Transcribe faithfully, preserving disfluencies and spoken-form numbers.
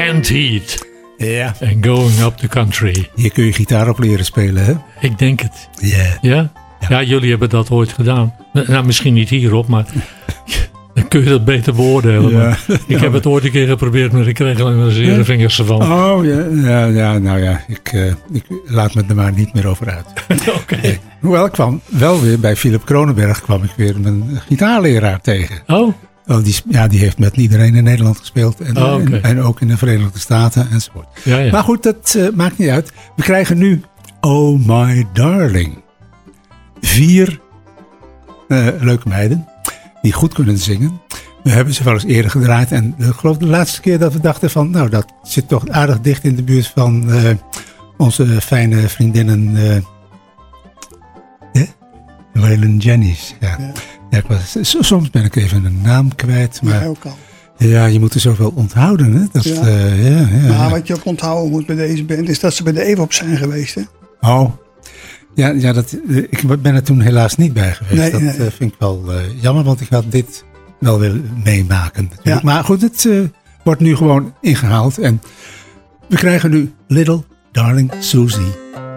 Canned Heat. Ja. En Going Up the Country. Hier kun je gitaar op leren spelen, hè? Ik denk het. Yeah. Ja? Ja? Ja, jullie hebben dat ooit gedaan. Nou, misschien niet hierop, maar dan kun je dat beter beoordelen. Ja. Maar ik heb het ooit een keer geprobeerd, maar ik kreeg alleen maar zere vingers ervan. Oh, ja, ja, ja nou ja, ik, uh, ik laat me er maar niet meer over uit. Oké. Okay. Hoewel, ik kwam wel weer bij Philip Kronenberg, kwam ik weer mijn gitaarleraar tegen. Oh? Oh, die, ja, die heeft met iedereen in Nederland gespeeld. En, oh, okay. en, en ook in de Verenigde Staten enzovoort. Ja, ja. Maar goed, dat uh, maakt niet uit. We krijgen nu Oh My Darling. Vier uh, leuke meiden die goed kunnen zingen. We hebben ze wel eens eerder gedraaid. En ik geloof de laatste keer dat we dachten van... nou, dat zit toch aardig dicht in de buurt van uh, onze fijne vriendinnen... Uh, eh? Waylon Jennings. Ja. Ja. Ja, ik was, soms ben ik even een naam kwijt. Maar, ja, ook al. Ja, je moet er zoveel onthouden. Hè? Dat, ja. Uh, ja, ja, maar wat je ook onthouden moet bij deze band... is dat ze bij de EWOP zijn geweest. Hè? Oh, ja, ja dat, ik ben er toen helaas niet bij geweest. Nee, dat nee. Uh, vind ik wel uh, jammer, want ik had dit wel willen meemaken. Ja. Maar goed, het uh, wordt nu gewoon ingehaald. En we krijgen nu Little Darling Susie.